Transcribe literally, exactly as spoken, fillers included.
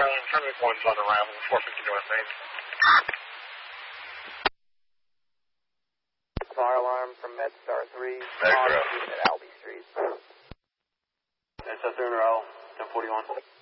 Island, traffic one's on arrival, four fifty North Main. Fire alarm from MedStar three, Thanks, on bro. at Albee Street. MedStar three on roll, ten forty-one.